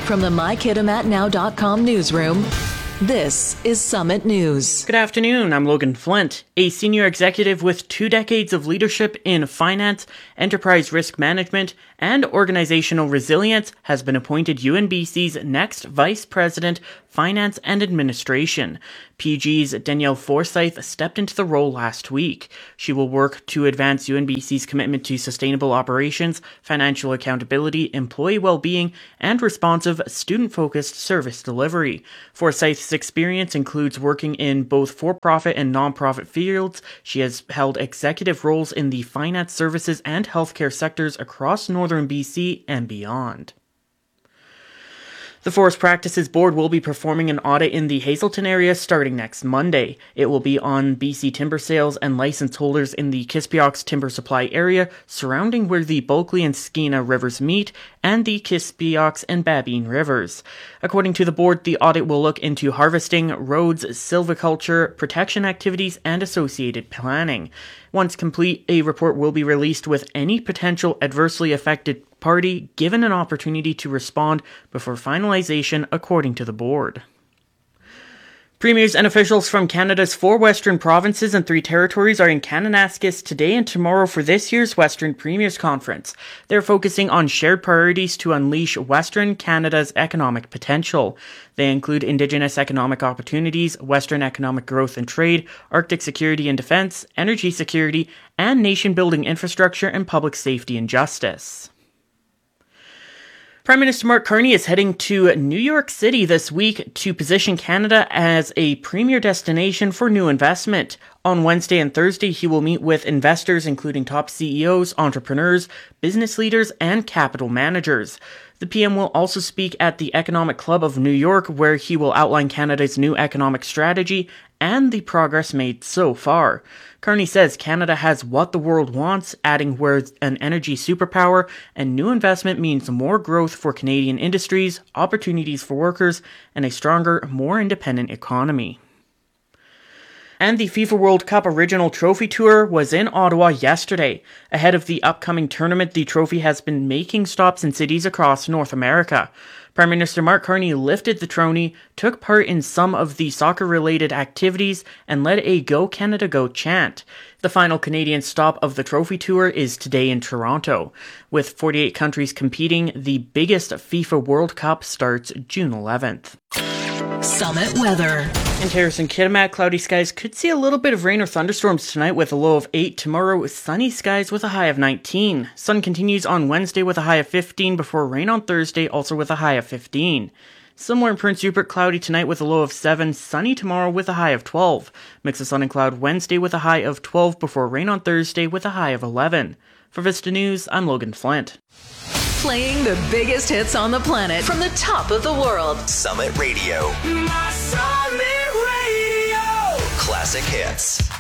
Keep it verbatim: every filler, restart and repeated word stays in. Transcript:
From the my kitimat now dot com newsroom, this is Summit News. Good afternoon, I'm Logan Flint. A senior executive with two decades of leadership in finance, enterprise risk management, and organizational resilience has been appointed U N B C's next Vice President, Finance and Administration. P G's Danielle Forsyth stepped into the role last week. She will work to advance U N B C's commitment to sustainable operations, financial accountability, employee well-being, and responsive, student-focused service delivery. Forsyth's experience includes working in both for-profit and non-profit fields. She has held executive roles in the finance services and healthcare sectors across northern B C and beyond. The Forest Practices Board will be performing an audit in the Hazelton area starting next Monday. It will be on B C timber sales and license holders in the Kispiox timber supply area surrounding where the Bulkley and Skeena rivers meet and the Kispiox and Babine rivers. According to the board, the audit will look into harvesting, roads, silviculture, protection activities, and associated planning. Once complete, a report will be released with any potential adversely affected party given an opportunity to respond before finalization, according to the board. Premiers and officials from Canada's four western provinces and three territories are in Kananaskis today and tomorrow for this year's Western Premiers Conference. They're focusing on shared priorities to unleash Western Canada's economic potential. They include Indigenous economic opportunities, Western economic growth and trade, Arctic security and defense, energy security, and nation-building infrastructure and public safety and justice. Prime Minister Mark Carney is heading to New York City this week to position Canada as a premier destination for new investment. On Wednesday and Thursday, he will meet with investors, including top C E Os, entrepreneurs, business leaders, and capital managers. The P M will also speak at the Economic Club of New York, where he will outline Canada's new economic strategy and the progress made so far. Carney says Canada has what the world wants, adding we're an energy superpower, and new investment means more growth for Canadian industries, opportunities for workers, and a stronger, more independent economy. And the FIFA World Cup Original Trophy Tour was in Ottawa yesterday. Ahead of the upcoming tournament, the trophy has been making stops in cities across North America. Prime Minister Mark Carney lifted the trophy, took part in some of the soccer-related activities, and led a Go Canada Go chant. The final Canadian stop of the Trophy Tour is today in Toronto. With forty-eight countries competing, the biggest FIFA World Cup starts June eleventh. Summit weather. In Terrace and Kitimat, cloudy skies could see a little bit of rain or thunderstorms tonight with a low of eight. Tomorrow with sunny skies with a high of nineteen. Sun continues on Wednesday with a high of fifteen before rain on Thursday, also with a high of fifteen. Somewhere in Prince Rupert, cloudy tonight with a low of seven. Sunny tomorrow with a high of twelve. Mix of sun and cloud Wednesday with a high of twelve before rain on Thursday with a high of eleven. For Vista News, I'm Logan Flint. Playing the biggest hits on the planet from the top of the world. Summit Radio. My Summit Radio. Classic hits.